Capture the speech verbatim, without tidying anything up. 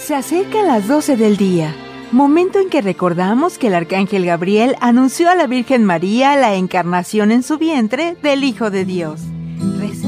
Se acercan las doce del día, momento en que recordamos que el arcángel Gabriel anunció a la Virgen María la encarnación en su vientre del Hijo de Dios.